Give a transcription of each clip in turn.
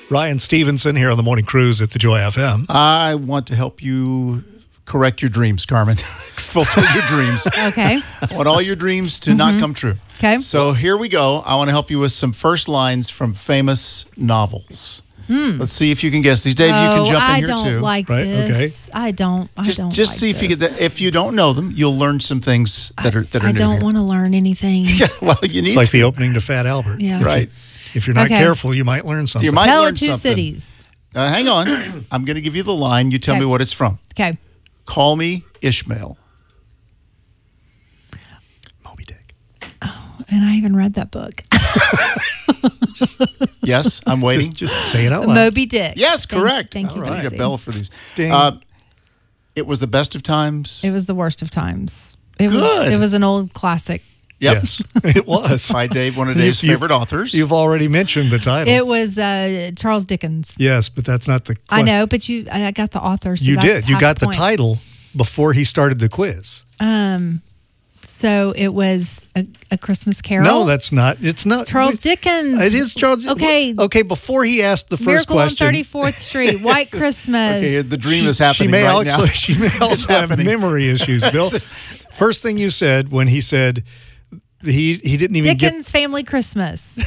Ryan Stevenson here on the Morning Cruise at the Joy FM. I want to help you correct your dreams, Carmen. Fulfill your dreams. Okay. I want all your dreams to not come true. Okay. So here we go. I want to help you with some first lines from famous novels. Let's see if you can guess these. Dave, you can jump in here too. I don't like Right, this. okay. I don't Just like see if you this. get. If you don't know them, you'll learn some things that are I new don't here. want to learn anything. Yeah, well, you need It's like to. the opening to Fat Albert. Yeah. Right. If you're not Okay. careful, you might learn something. You might Tell learn it two something. cities. Hang on. I'm going to give you the line. You tell Okay. me what it's from. Okay. Call me Ishmael. Moby Dick. And I haven't read that book. Yes, I'm waiting. Just say it out loud. Moby Dick. Yes, correct. Thank you. I need a Casey. bell for these. Ding. It was the best of times. It was the worst of times. It Good. was an old classic. Yep. Yes, it was. By Dave, one of Dave's favorite authors. You've already mentioned the title. It was Charles Dickens. Yes, but that's not the question. I know, but I got the author. So You that's did. You half got the point. title before he started the quiz. So it was a Christmas Carol. No, that's not. It's not. Charles Dickens. It is Charles. Okay. Okay, before he asked the first Miracle question. on 34th Street, White Christmas. Okay, the dream she- is happening she may right also, now. She may also have happening. memory issues, Bill. First thing you said when he said he didn't even Dickens Family Christmas.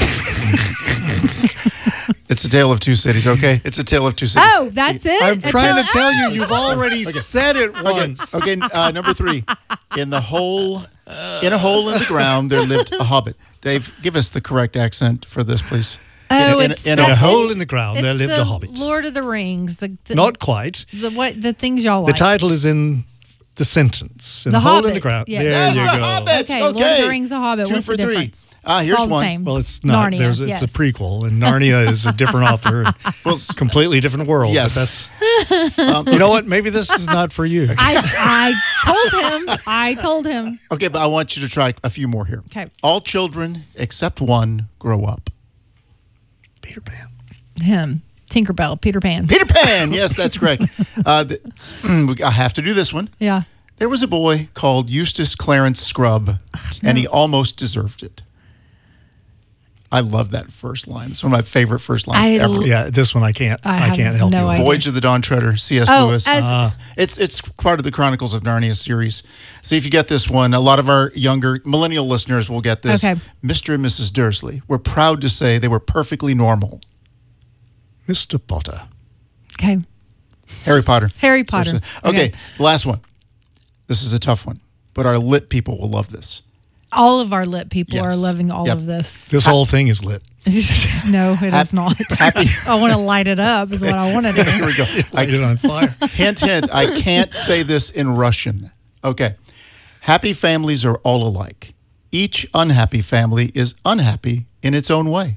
It's a tale of two cities, okay? It's a tale of two cities. Oh, that's it? I'm trying to tell you, Oh. you've already said it once. Okay, number 3. In a hole in the ground, there lived a hobbit. Dave, give us the correct accent for this, please. Oh, In a- it's in In a a hole it's- in the ground, there it's lived the a hobbit. Lord of the Rings. The Not quite. the things y'all The like. title is in the sentence. In The a hole in Hobbit, the ground. yes. There Yes, you the go. Hobbit. Okay, Lord of the Rings, The Hobbit. 2 What's for the 3. difference? Here's It's all the one. same. Well, it's not. Narnia, It's yes. a prequel, and Narnia is a different author. Well, It's a completely different world. Yes. But that's. You know what? Maybe this is not for you. I told him. Okay, but I want you to try a few more here. Okay. All children except one grow up. Peter Pan. Him. Tinkerbell, Peter Pan. Peter Pan. Yes, that's correct. I have to do this one. Yeah. There was a boy called Eustace Clarence Scrubb, and he almost deserved it. I love that first line. It's one of my favorite first lines I ever. Yeah, this one I can't. I I have can't help no you with. idea. Voyage of the Dawn Treader, C.S. Oh, Lewis. It's part of the Chronicles of Narnia series. So if you get this one, a lot of our younger millennial listeners will get this. Okay. Mr. and Mrs. Dursley were proud to say they were perfectly normal. Mr. Potter. Okay. Harry Potter. Harry Potter. Okay, the last one. This is a tough one, but our lit people will love this. All of our lit people Yes. are loving all Yep. of this. This whole thing is lit. No, it is not. Happy. I want to light it up is what I want to do. Here we go. Light it on fire. Hint, I can't say this in Russian. Okay. Happy families are all alike. Each unhappy family is unhappy in its own way.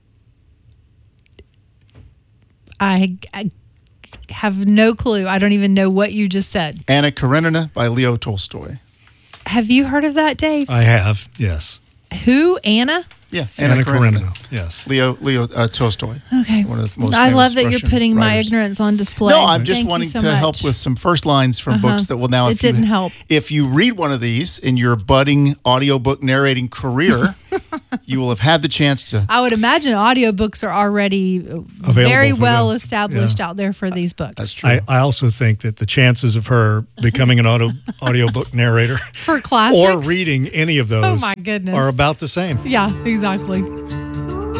I have no clue. I don't even know what you just said. Anna Karenina by Leo Tolstoy. Have you heard of that, Dave? I have, yes. Who? Anna? Yeah, Anna Karenina, yes. Leo Tolstoy. Okay. One of the most I famous love that Russian you're putting my writers. ignorance on display. No, I'm just Thank you wanting so to help much. with some first lines from books that will now. It didn't help. If you read one of these in your budding audiobook narrating career, you will have had the chance to. I would imagine audiobooks are already very for well them. established Yeah. out there for these books. That's true. I also think that the chances of her becoming an audiobook narrator For classics. or reading any of those Oh, my goodness. are about the same. Yeah, exactly.